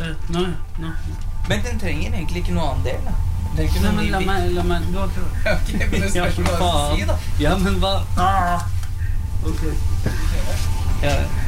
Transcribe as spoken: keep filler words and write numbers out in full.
Nå, nå. Men den trenger egentlig ikke noe annen del, da. Nei, men la meg, la meg, du har ikke... Ok, men det spørs hva du si, da. Ja, men hva? Ah, ok. Ja,